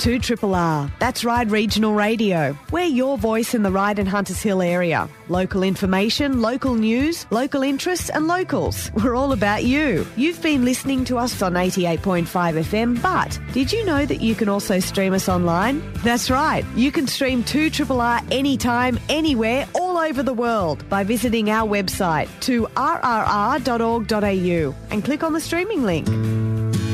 2RRR. That's Ryde Regional Radio. We're your voice in the Ryde and Hunters Hill area. Local information, local news, local interests and locals. We're all about you. You've been listening to us on 88.5 FM, but did you know that you can also stream us online? That's right. You can stream 2RRR anytime, anywhere, all over the world by visiting our website 2rrr.org.au and click on the streaming link.